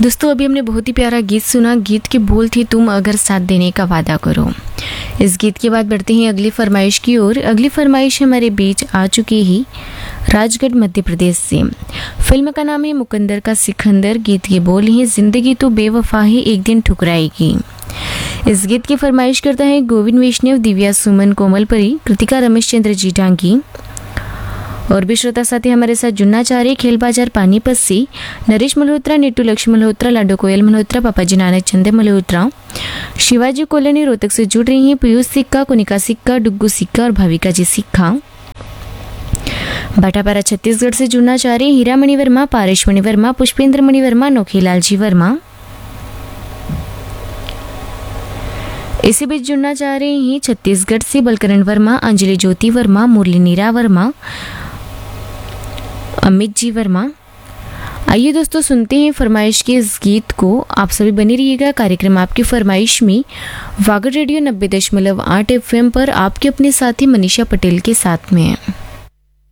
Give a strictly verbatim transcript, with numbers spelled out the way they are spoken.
दोस्तों अभी हमने बहुत ही प्यारा गीत सुना। गीत के बोल थे तुम अगर साथ देने का वादा करो। इस गीत के बाद बढ़ते हैं अगली फरमाइश की ओर। अगली फरमाइश हमारे बीच आ चुकी है राजगढ़ मध्य प्रदेश से। फिल्म का नाम है मुकंदर का सिकंदर। गीत के बोल हैं जिंदगी तो बेवफा है एक दिन ठुकराएगी। इस गीत की फरमाइश करता है गोविंद वैष्णव, दिव्या सुमन, कोमल परी, कृतिका रमेश चंद्र जी डांगी और भी श्रोता साथी हमारे साथ जुड़ना चाह रहे। खेल बाजार पानीपत से नरेश मल्होत्रा, नीटू लक्ष्मी मल्होत्रा, लाडो कोयल मल्होत्रा, पापा जी नानक चंदे मल्होत्रा, शिवाजी कॉलोनी रोहतक से जुड़ रही हैं। पीयूष सिक्का, कुनिका सिक्का, डुग्गू सिक्का और भाविका जी सिक्का बाटापारा छत्तीसगढ़ से जुड़ना चाह रहे। हीरा मणि वर्मा, पारेश मणि वर्मा, पुष्पेंद्र मणि वर्मा, नोखीलाल जी वर्मा। इसी बीच जुड़ना चाह रहे हैं छत्तीसगढ़ से बलकरण वर्मा, अंजलि ज्योति वर्मा, मुरली नीरा वर्मा, अमित जी वर्मा। आइए दोस्तों सुनते हैं फरमाइश के इस गीत को। आप सभी बने रहिएगा कार्यक्रम आपकी फरमाइश में वागड़ रेडियो नब्बे दशमलव आठ एफ एम पर आपके अपने साथी मनीषा पटेल के साथ में।